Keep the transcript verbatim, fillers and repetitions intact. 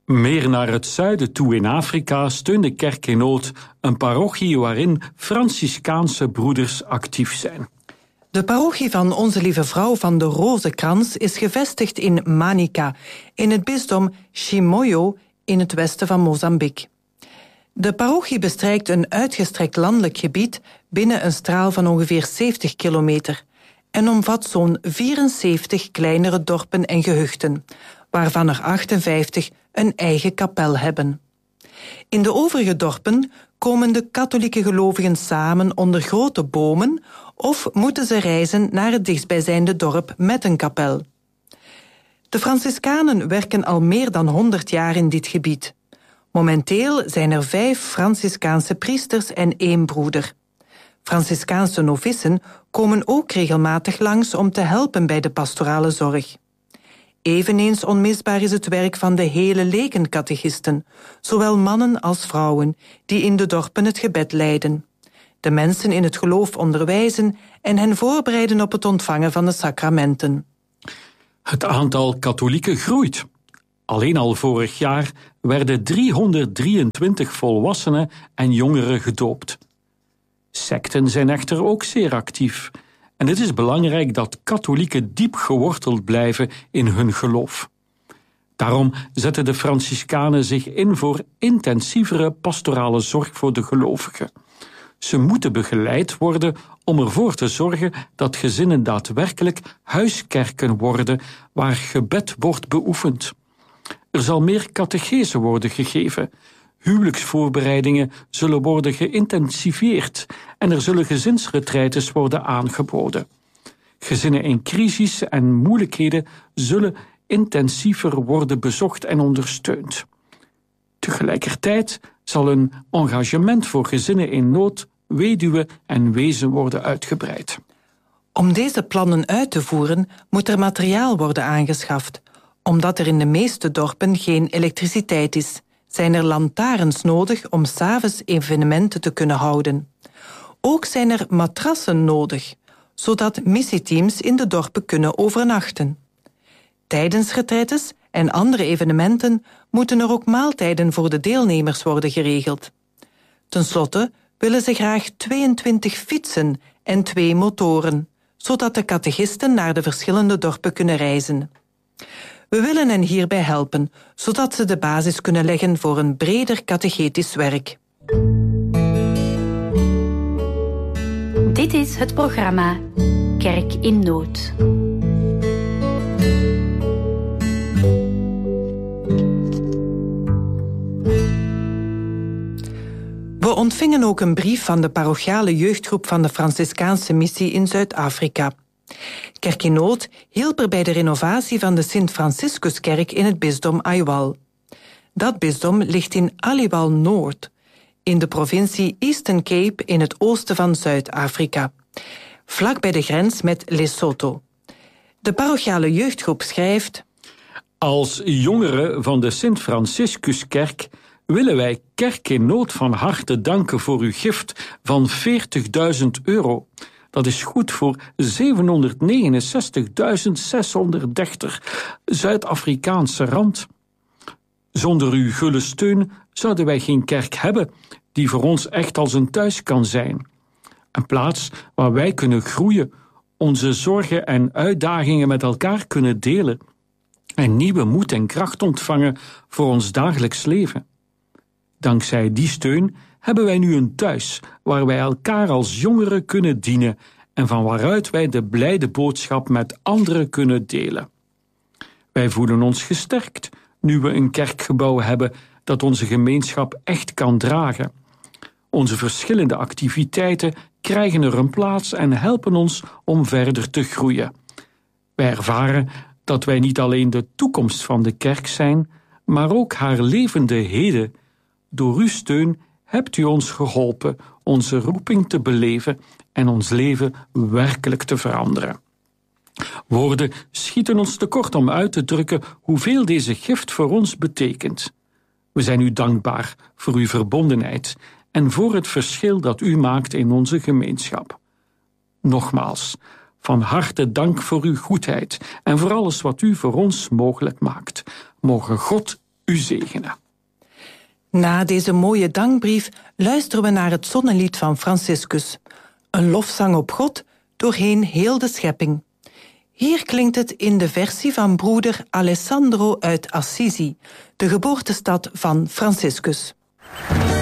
Meer naar het zuiden toe in Afrika steunde Kerk in Nood een parochie waarin Franciscaanse broeders actief zijn. De parochie van Onze Lieve Vrouw van de Rozenkrans is gevestigd in Manica, in het bisdom Chimoio in het westen van Mozambique. De parochie bestrijkt een uitgestrekt landelijk gebied binnen een straal van ongeveer zeventig kilometer en omvat zo'n vierenzeventig kleinere dorpen en gehuchten, waarvan er achtenvijftig een eigen kapel hebben. In de overige dorpen komen de katholieke gelovigen samen onder grote bomen of moeten ze reizen naar het dichtstbijzijnde dorp met een kapel. De Franciscanen werken al meer dan honderd jaar in dit gebied. Momenteel zijn er vijf Franciscaanse priesters en één broeder. Franciscaanse novissen komen ook regelmatig langs om te helpen bij de pastorale zorg. Eveneens onmisbaar is het werk van de hele lekencatechisten, zowel mannen als vrouwen, die in de dorpen het gebed leiden, de mensen in het geloof onderwijzen en hen voorbereiden op het ontvangen van de sacramenten. Het aantal katholieken groeit. Alleen al vorig jaar werden driehonderddrieëntwintig volwassenen en jongeren gedoopt. Secten zijn echter ook zeer actief. En het is belangrijk dat katholieken diep geworteld blijven in hun geloof. Daarom zetten de Franciscanen zich in voor intensievere pastorale zorg voor de gelovigen. Ze moeten begeleid worden om ervoor te zorgen dat gezinnen daadwerkelijk huiskerken worden waar gebed wordt beoefend. Er zal meer catechese worden gegeven. Huwelijksvoorbereidingen zullen worden geïntensiveerd en er zullen gezinsretraites worden aangeboden. Gezinnen in crisis en moeilijkheden zullen intensiever worden bezocht en ondersteund. Tegelijkertijd zal een engagement voor gezinnen in nood, weduwen en wezen worden uitgebreid. Om deze plannen uit te voeren moet er materiaal worden aangeschaft. Omdat er in de meeste dorpen geen elektriciteit is, zijn er lantaarns nodig om 's avonds evenementen te kunnen houden. Ook zijn er matrassen nodig, zodat missieteams in de dorpen kunnen overnachten. Tijdens retraites en andere evenementen moeten er ook maaltijden voor de deelnemers worden geregeld. Ten slotte willen ze graag tweeëntwintig fietsen en twee motoren, zodat de catechisten naar de verschillende dorpen kunnen reizen. We willen hen hierbij helpen, zodat ze de basis kunnen leggen voor een breder catechetisch werk. Dit is het programma Kerk in Nood. We ontvingen ook een brief van de parochiale jeugdgroep van de Franciscaanse missie in Zuid-Afrika. Kerk in Nood hielp er bij de renovatie van de Sint-Franciscuskerk in het bisdom Aiwal. Dat bisdom ligt in Aliwal Noord, in de provincie Eastern Cape in het oosten van Zuid-Afrika, vlak bij de grens met Lesotho. De parochiale jeugdgroep schrijft: Als jongeren van de Sint-Franciscuskerk willen wij Kerk in Nood van harte danken voor uw gift van veertigduizend euro. Dat is goed voor zevenhonderdnegenenzestigduizend zeshonderddertig Zuid-Afrikaanse rand. Zonder uw gulle steun zouden wij geen kerk hebben die voor ons echt als een thuis kan zijn. Een plaats waar wij kunnen groeien, onze zorgen en uitdagingen met elkaar kunnen delen en nieuwe moed en kracht ontvangen voor ons dagelijks leven. Dankzij die steun hebben wij nu een thuis waar wij elkaar als jongeren kunnen dienen en van waaruit wij de blijde boodschap met anderen kunnen delen. Wij voelen ons gesterkt nu we een kerkgebouw hebben dat onze gemeenschap echt kan dragen. Onze verschillende activiteiten krijgen er een plaats en helpen ons om verder te groeien. Wij ervaren dat wij niet alleen de toekomst van de kerk zijn, maar ook haar levende heden. Door uw steun hebt u ons geholpen onze roeping te beleven en ons leven werkelijk te veranderen. Woorden schieten ons tekort om uit te drukken hoeveel deze gift voor ons betekent. We zijn u dankbaar voor uw verbondenheid en voor het verschil dat u maakt in onze gemeenschap. Nogmaals, van harte dank voor uw goedheid en voor alles wat u voor ons mogelijk maakt. Mogen God u zegene. Na deze mooie dankbrief luisteren we naar het zonnelied van Franciscus. Een lofzang op God doorheen heel de schepping. Hier klinkt het in de versie van broeder Alessandro uit Assisi, de geboortestad van Franciscus.